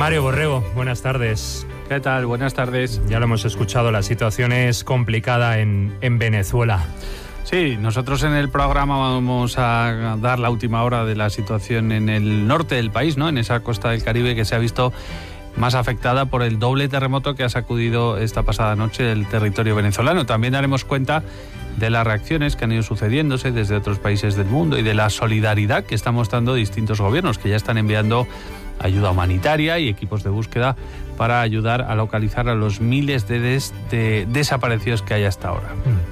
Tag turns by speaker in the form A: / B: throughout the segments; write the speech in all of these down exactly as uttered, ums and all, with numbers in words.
A: Mario Borrego, buenas tardes.
B: ¿Qué tal? Buenas tardes.
A: Ya lo hemos escuchado, la situación es complicada en, en Venezuela.
B: Sí, nosotros en el programa vamos a dar la última hora de la situación en el norte del país, ¿no? En esa costa del Caribe que se ha visto más afectada por el doble terremoto que ha sacudido esta pasada noche el territorio venezolano. También daremos cuenta de las reacciones que han ido sucediéndose desde otros países del mundo y de la solidaridad que están mostrando distintos gobiernos que ya están enviando ayuda humanitaria y equipos de búsqueda para ayudar a localizar a los miles de, des, de desaparecidos que hay hasta ahora.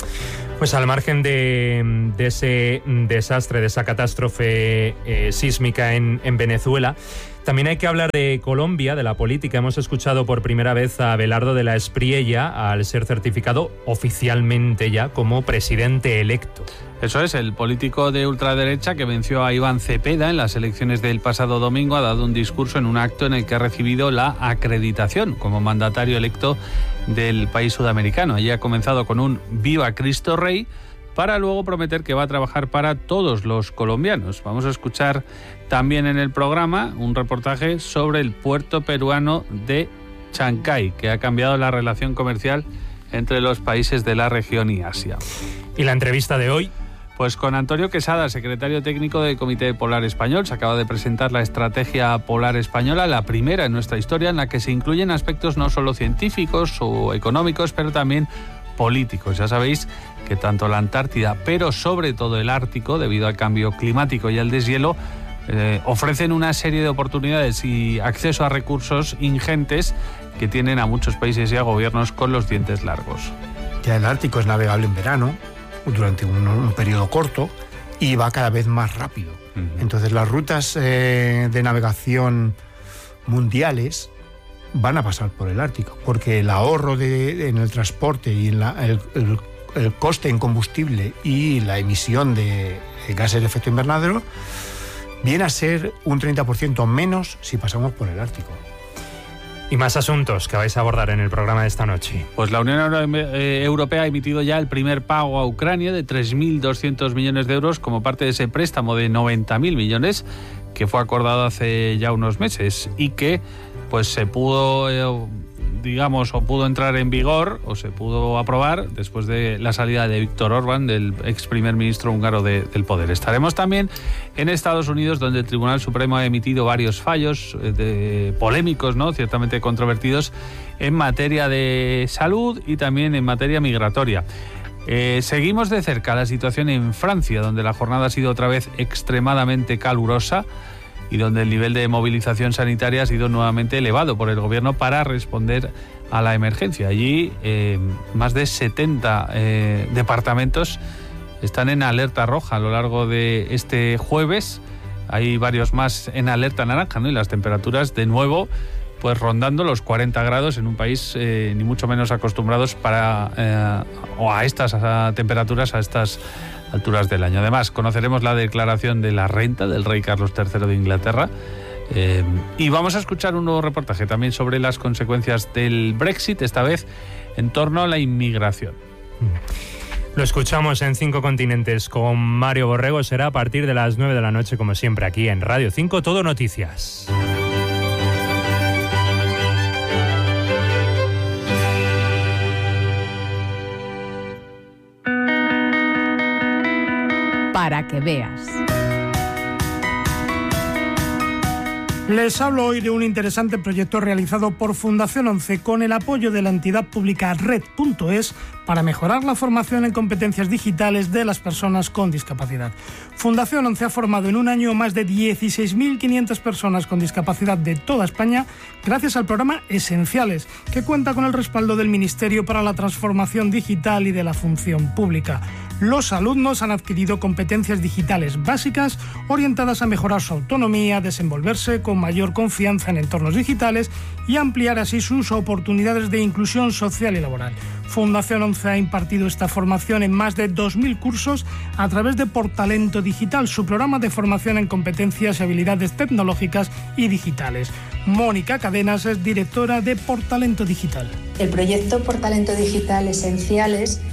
A: Pues al margen de, de ese desastre, de esa catástrofe eh, sísmica en, en Venezuela, también hay que hablar de Colombia, de la política. Hemos escuchado por primera vez a Abelardo de la Espriella al ser certificado oficialmente ya como presidente electo.
B: Eso es, el político de ultraderecha que venció a Iván Cepeda en las elecciones del pasado domingo ha dado un discurso en un acto en el que ha recibido la acreditación como mandatario electo del país sudamericano. Allí ha comenzado con un Viva Cristo Rey para luego prometer que va a trabajar para todos los colombianos. Vamos a escuchar también en el programa un reportaje sobre el puerto peruano de Chancay, que ha cambiado la relación comercial entre los países de la región y Asia.
A: ¿Y la entrevista de hoy?
B: Pues con Antonio Quesada, secretario técnico del Comité Polar Español. Se acaba de presentar la Estrategia Polar Española, la primera en nuestra historia, en la que se incluyen aspectos no solo científicos o económicos, pero también políticos. Ya sabéis que tanto la Antártida, pero sobre todo el Ártico, debido al cambio climático y al deshielo, eh, ofrecen una serie de oportunidades y acceso a recursos ingentes que tienen a muchos países y a gobiernos con los dientes largos.
C: Ya el Ártico es navegable en verano, durante un, un periodo corto, y va cada vez más rápido. Uh-huh. Entonces las rutas eh, de navegación mundiales van a pasar por el Ártico, porque el ahorro de, de, en el transporte y en la, el, el, el coste en combustible y la emisión de, de gases de efecto invernadero viene a ser un treinta por ciento menos si pasamos por el Ártico.
A: Y más asuntos que vais a abordar en el programa de esta noche.
B: Pues la Unión Europea ha emitido ya el primer pago a Ucrania de tres mil doscientos millones de euros como parte de ese préstamo de noventa mil millones que fue acordado hace ya unos meses y que pues se pudo, eh, digamos, o pudo entrar en vigor o se pudo aprobar después de la salida de Viktor Orbán, del ex primer ministro húngaro de, del poder. Estaremos también en Estados Unidos, donde el Tribunal Supremo ha emitido varios fallos eh, de, polémicos, ¿no?, ciertamente controvertidos, en materia de salud y también en materia migratoria. Eh, seguimos de cerca la situación en Francia, donde la jornada ha sido otra vez extremadamente calurosa y donde el nivel de movilización sanitaria ha sido nuevamente elevado por el gobierno para responder a la emergencia. Allí eh, más de setenta eh, departamentos están en alerta roja a lo largo de este jueves. Hay varios más en alerta naranja, ¿no? Y las temperaturas de nuevo pues rondando los cuarenta grados en un país eh, ni mucho menos acostumbrados para eh, o a estas a temperaturas, a estas alturas del año. Además, conoceremos la declaración de la renta del rey Carlos tercero de Inglaterra eh, y vamos a escuchar un nuevo reportaje también sobre las consecuencias del Brexit, esta vez en torno a la inmigración.
A: Lo escuchamos en Cinco Continentes con Mario Borrego. Será a partir de las nueve de la noche, como siempre, aquí en Radio cinco, Todo Noticias.
D: Para que veas.
E: Les hablo hoy de un interesante proyecto realizado por Fundación once con el apoyo de la entidad pública Red punto es para mejorar la formación en competencias digitales de las personas con discapacidad. Fundación once ha formado en un año más de dieciséis mil quinientas personas con discapacidad de toda España gracias al programa Esenciales, que cuenta con el respaldo del Ministerio para la Transformación Digital y de la Función Pública. Los alumnos han adquirido competencias digitales básicas orientadas a mejorar su autonomía, desenvolverse con mayor confianza en entornos digitales y ampliar así sus oportunidades de inclusión social y laboral. Fundación once ha impartido esta formación en más de dos mil cursos a través de Portalento Digital, su programa de formación en competencias y habilidades tecnológicas y digitales. Mónica Cadenas es directora de Portalento Digital.
F: El proyecto Portalento Digital Esenciales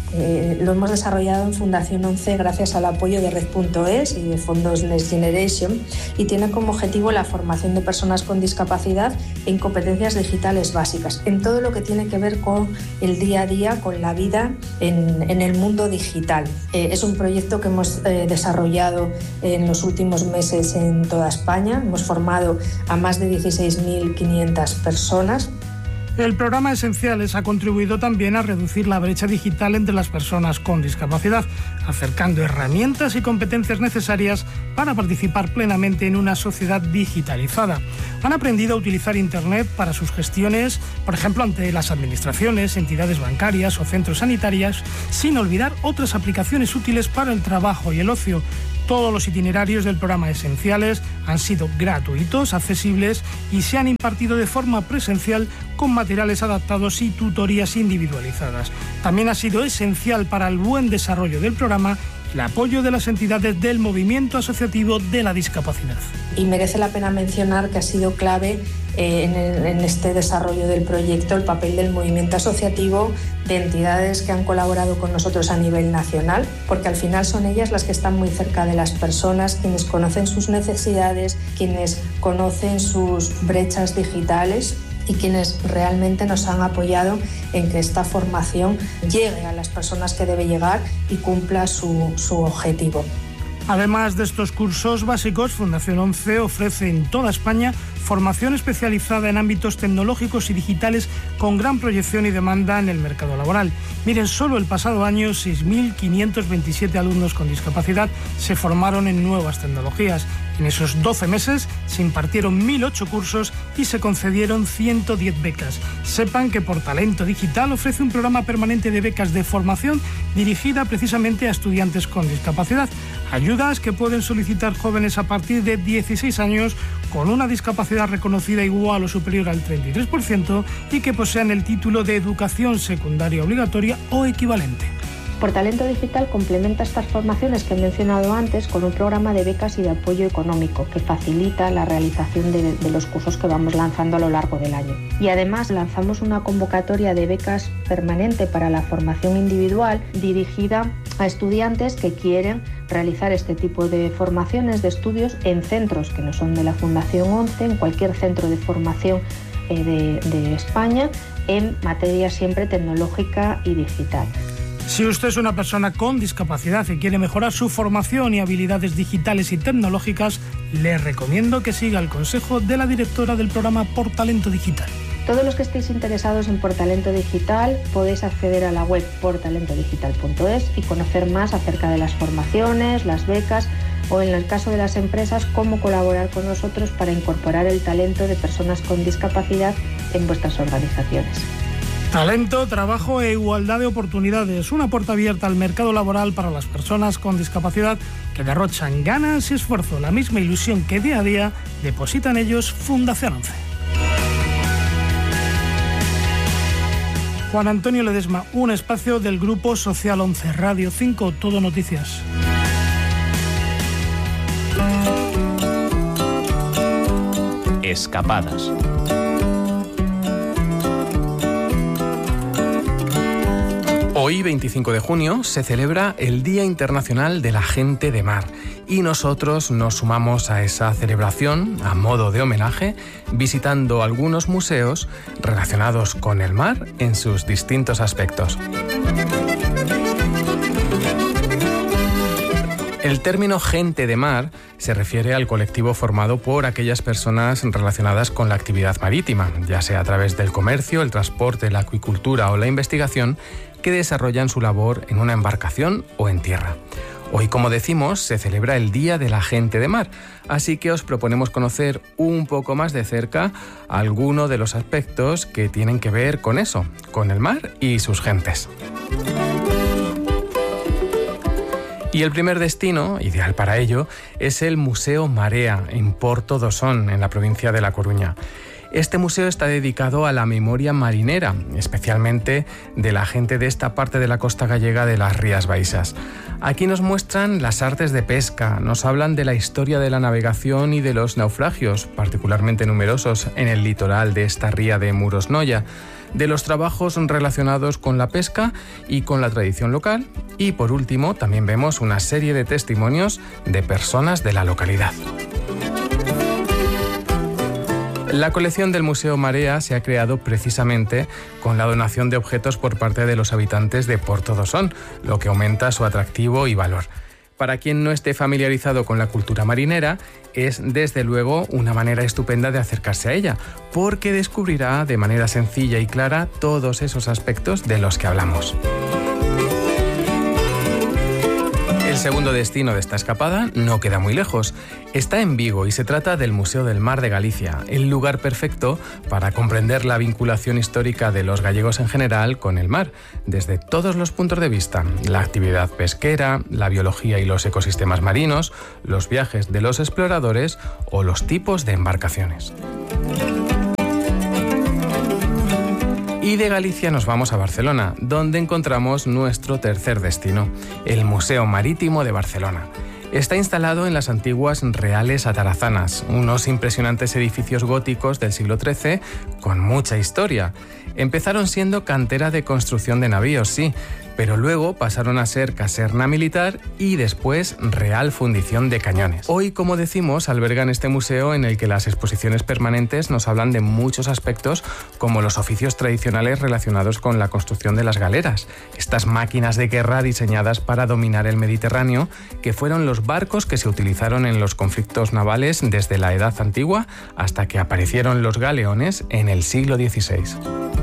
D: Eh, lo hemos desarrollado en Fundación once gracias al apoyo de Red punto es y de fondos Next Generation, y tiene como objetivo la formación de personas con discapacidad en competencias digitales básicas, en todo lo que tiene que ver con el día a día, con la vida en, en el mundo digital. Eh, es un proyecto que hemos eh, desarrollado en los últimos meses en toda España. Hemos formado a más de dieciséis mil quinientas personas.
E: El programa Esenciales ha contribuido también a reducir la brecha digital entre las personas con discapacidad, acercando herramientas y competencias necesarias para participar plenamente en una sociedad digitalizada. Han aprendido a utilizar Internet para sus gestiones, por ejemplo, ante las administraciones, entidades bancarias o centros sanitarios, sin olvidar otras aplicaciones útiles para el trabajo y el ocio. Todos los itinerarios del programa Esenciales han sido gratuitos, accesibles y se han impartido de forma presencial con materiales adaptados y tutorías individualizadas. También ha sido esencial para el buen desarrollo del programa el apoyo de las entidades del movimiento asociativo de la discapacidad.
D: Y merece la pena mencionar que ha sido clave eh, en, el, en este desarrollo del proyecto el papel del movimiento asociativo, de entidades que han colaborado con nosotros a nivel nacional, porque al final son ellas las que están muy cerca de las personas, quienes conocen sus necesidades, quienes conocen sus brechas digitales y quienes realmente nos han apoyado en que esta formación llegue a las personas que debe llegar y cumpla su, su objetivo.
E: Además de estos cursos básicos, Fundación once ofrece en toda España formación especializada en ámbitos tecnológicos y digitales con gran proyección y demanda en el mercado laboral. Miren, solo el pasado año seis mil quinientos veintisiete alumnos con discapacidad se formaron en nuevas tecnologías. En esos doce meses se impartieron mil ocho cursos y se concedieron ciento diez becas. Sepan que Por Talento Digital ofrece un programa permanente de becas de formación dirigida precisamente a estudiantes con discapacidad. Ayudas que pueden solicitar jóvenes a partir de dieciséis años con una discapacidad reconocida igual o superior al treinta y tres por ciento y que posean el título de educación secundaria obligatoria o equivalente.
F: Por Talento Digital complementa estas formaciones que he mencionado antes con un programa de becas y de apoyo económico que facilita la realización de, de los cursos que vamos lanzando a lo largo del año. Y además lanzamos una convocatoria de becas permanente para la formación individual dirigida a estudiantes que quieren realizar este tipo de formaciones, de estudios en centros que no son de la Fundación once, en cualquier centro de formación eh, de, de España, en materia siempre tecnológica y digital.
E: Si usted es una persona con discapacidad y quiere mejorar su formación y habilidades digitales y tecnológicas, le recomiendo que siga el consejo de la directora del programa Por Talento Digital.
F: Todos los que estéis interesados en Por Talento Digital podéis acceder a la web por talento digital punto es y conocer más acerca de las formaciones, las becas o, en el caso de las empresas, cómo colaborar con nosotros para incorporar el talento de personas con discapacidad en vuestras organizaciones.
E: Talento, trabajo e igualdad de oportunidades. Una puerta abierta al mercado laboral para las personas con discapacidad que derrochan ganas y esfuerzo, la misma ilusión que día a día deposita en ellos Fundación once. Juan Antonio Ledesma, un espacio del Grupo Social once, Radio cinco, Todo Noticias.
G: Escapadas. Hoy, veinticinco de junio, se celebra el Día Internacional de la Gente de Mar y nosotros nos sumamos a esa celebración a modo de homenaje visitando algunos museos relacionados con el mar en sus distintos aspectos. El término gente de mar se refiere al colectivo formado por aquellas personas relacionadas con la actividad marítima, ya sea a través del comercio, el transporte, la acuicultura o la investigación, que desarrollan su labor en una embarcación o en tierra. Hoy, como decimos, se celebra el Día de la Gente de Mar, así que os proponemos conocer un poco más de cerca algunos de los aspectos que tienen que ver con eso, con el mar y sus gentes. Y el primer destino, ideal para ello, es el Museo Marea, en Porto do Son, en la provincia de La Coruña. Este museo está dedicado a la memoria marinera, especialmente de la gente de esta parte de la costa gallega de las Rías Baixas. Aquí nos muestran las artes de pesca, nos hablan de la historia de la navegación y de los naufragios, particularmente numerosos en el litoral de esta ría de Murosnoya, de los trabajos relacionados con la pesca y con la tradición local, y por último también vemos una serie de testimonios de personas de la localidad. La colección del Museo Marea se ha creado precisamente con la donación de objetos por parte de los habitantes de Porto Dosón, lo que aumenta su atractivo y valor. Para quien no esté familiarizado con la cultura marinera, es desde luego una manera estupenda de acercarse a ella, porque descubrirá de manera sencilla y clara todos esos aspectos de los que hablamos. El segundo destino de esta escapada no queda muy lejos. Está en Vigo y se trata del Museo del Mar de Galicia, el lugar perfecto para comprender la vinculación histórica de los gallegos en general con el mar, desde todos los puntos de vista: la actividad pesquera, la biología y los ecosistemas marinos, los viajes de los exploradores o los tipos de embarcaciones. Y de Galicia nos vamos a Barcelona, donde encontramos nuestro tercer destino, el Museo Marítimo de Barcelona. Está instalado en las antiguas Reales Atarazanas, unos impresionantes edificios góticos del siglo trece con mucha historia. Empezaron siendo cantera de construcción de navíos, sí, pero luego pasaron a ser caserna militar y después Real Fundición de Cañones. Hoy, como decimos, albergan este museo en el que las exposiciones permanentes nos hablan de muchos aspectos, como los oficios tradicionales relacionados con la construcción de las galeras, estas máquinas de guerra diseñadas para dominar el Mediterráneo, que fueron los barcos que se utilizaron en los conflictos navales desde la Edad Antigua hasta que aparecieron los galeones en el siglo dieciséis.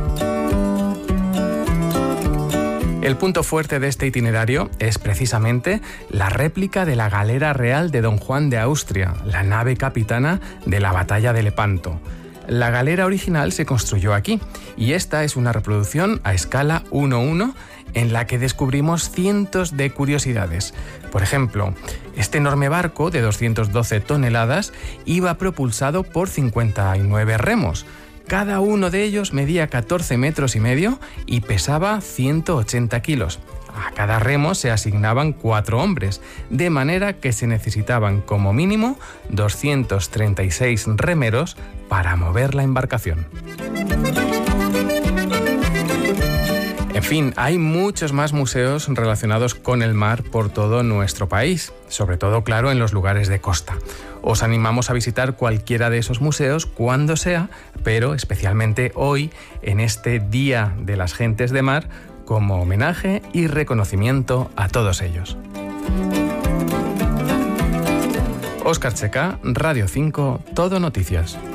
G: El punto fuerte de este itinerario es precisamente la réplica de la galera real de Don Juan de Austria, la nave capitana de la batalla de Lepanto. La galera original se construyó aquí y esta es una reproducción a escala uno uno en la que descubrimos cientos de curiosidades. Por ejemplo, este enorme barco de doscientas doce toneladas iba propulsado por cincuenta y nueve remos. Cada uno de ellos medía catorce metros y medio y pesaba ciento ochenta kilos. A cada remo se asignaban cuatro hombres, de manera que se necesitaban como mínimo doscientos treinta y seis remeros para mover la embarcación. En fin, hay muchos más museos relacionados con el mar por todo nuestro país, sobre todo, claro, en los lugares de costa. Os animamos a visitar cualquiera de esos museos cuando sea, pero especialmente hoy, en este Día de las Gentes de Mar, como homenaje y reconocimiento a todos ellos. Óscar Checa, Radio cinco, Todo Noticias.